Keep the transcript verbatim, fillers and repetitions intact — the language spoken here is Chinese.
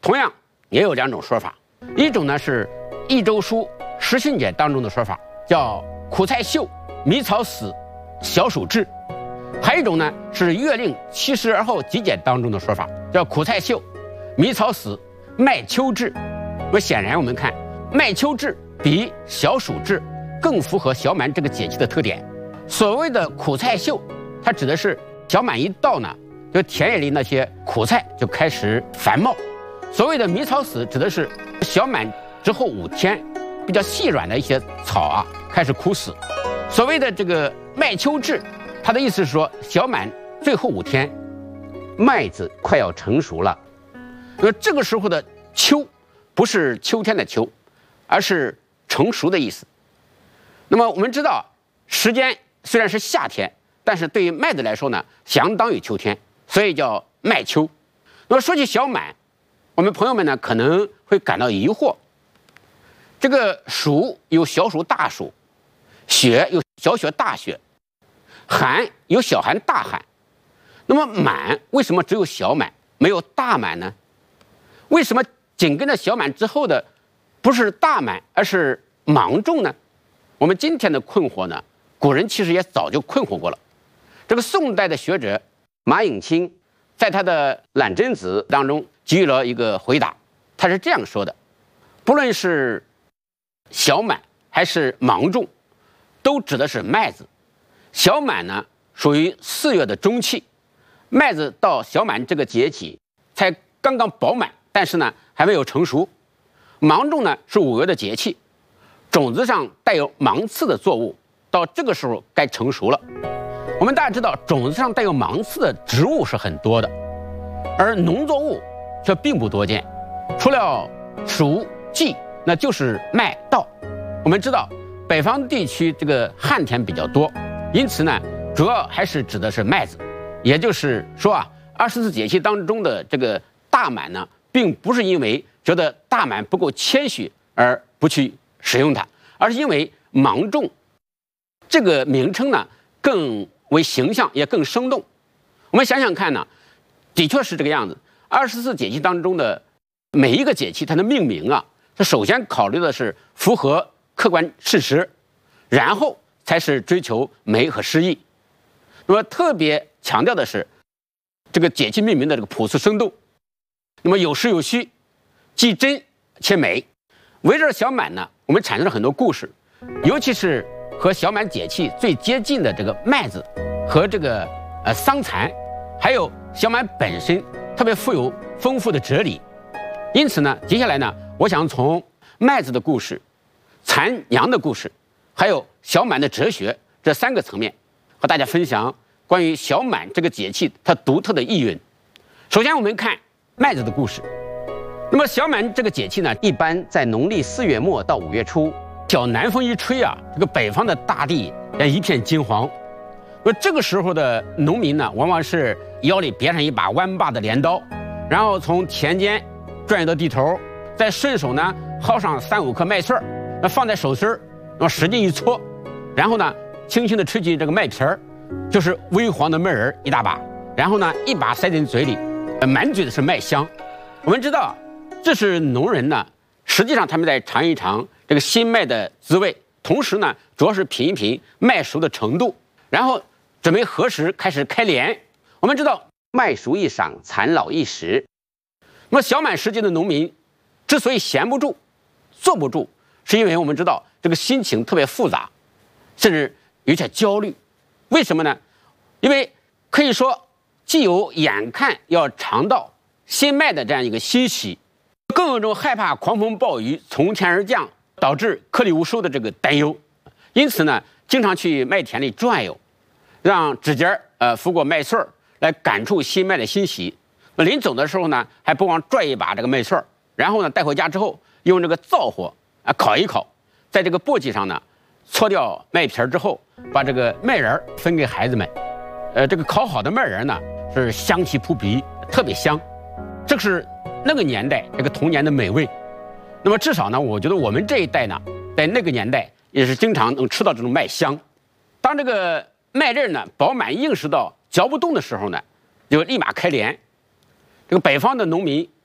同样也有两种说法，一种呢是《益州书·时训解》当中的说法，叫苦菜秀，迷草死，小暑至；还有一种呢是《月令七十而后集解》当中的说法，叫苦菜秀，迷草死，麦秋至。那么显然我们看麦秋至比小暑至更符合小满这个节气的特点。所谓的苦菜秀，它指的是小满一到呢，就田野里那些苦菜就开始繁茂。所谓的迷草死，指的是小满之后五天，比较细软的一些草啊开始枯死。所谓的这个麦秋至，它的意思是说小满最后五天，麦子快要成熟了。那么这个时候的秋，不是秋天的秋，而是成熟的意思。那么我们知道，时间虽然是夏天，但是对于麦子来说呢，相当于秋天，所以叫麦秋。那么说起小满，我们朋友们呢可能会感到疑惑，这个暑有小暑、大暑，雪有小雪、大雪，寒有小寒、大寒，那么满为什么只有小满没有大满呢？为什么紧跟着小满之后的不是大满而是芒种呢？我们今天的困惑呢，古人其实也早就困惑过了。这个宋代的学者马颖清在他的《懒真子》当中给予了一个回答，他是这样说的：不论是小满还是芒种，都指的是麦子。小满呢属于四月的中期，麦子到小满这个节气才刚刚饱满，但是呢还没有成熟。芒种呢是五月的节气，种子上带有芒刺的作物到这个时候该成熟了。我们大家知道，种子上带有芒刺的植物是很多的，而农作物却并不多见，除了黍、稷，那就是麦稻。我们知道北方地区这个旱田比较多，因此呢主要还是指的是麦子。也就是说啊，二十四节气当中的这个大满呢，并不是因为觉得大满不够谦虚而不去使用它，而是因为芒种这个名称呢更为形象，也更生动。我们想想看呢，的确是这个样子。二十四节气当中的每一个节气，它的命名啊，它首先考虑的是符合客观事实，然后才是追求美和诗意。那么特别强调的是这个节气命名的这个朴素生动，那么有实有虚，既真且美。围绕小满呢，我们产生了很多故事，尤其是和小满节气最接近的这个麦子和这个呃桑蚕，还有小满本身特别富有丰富的哲理。因此呢，接下来呢，我想从麦子的故事、蚕娘的故事，还有小满的哲学这三个层面，和大家分享关于小满这个节气它独特的意蕴。首先我们看麦子的故事。那么小满这个节气呢，一般在农历四月末到五月初，小南风一吹啊，这个北方的大地也一片金黄。那这个时候的农民呢，往往是腰里别上一把弯把的镰刀，然后从田间转移到地头，再顺手呢薅上三五颗麦穗儿，那放在手心儿，那么使劲一搓，然后呢轻轻地吹进这个麦皮儿，就是微黄的麦仁一大把，然后呢一把塞进嘴里，满嘴的是麦香。我们知道，这是农人呢，实际上他们在尝一尝这个新麦的滋味，同时呢，主要是品一品麦熟的程度，然后准备何时开始开镰。我们知道，麦熟一晌，蚕老一时。那么小满时节的农民之所以闲不住、坐不住，是因为我们知道这个心情特别复杂，甚至有点焦虑。为什么呢？因为可以说，既有眼看要尝到新麦的这样一个欣喜，更有一种害怕狂风暴雨从天而降，导致颗粒无收的这个担忧。因此呢，经常去麦田里转悠，让指尖呃拂过麦穗儿，来感触新麦的欣喜。临走的时候呢，还不忘拽一把这个麦穗儿，然后呢带回家之后，用这个灶火啊烤一烤，在这个簸箕上呢搓掉麦皮儿之后，把这个麦仁儿分给孩子们。呃，这个烤好的麦仁呢是香气扑鼻，特别香。这是那个年代这个童年的美味。那么至少呢，我觉得我们这一代呢，在那个年代也是经常能吃到这种麦香。当这个麦粒呢饱满硬实到嚼不动的时候呢，就立马开镰。这个北方的农民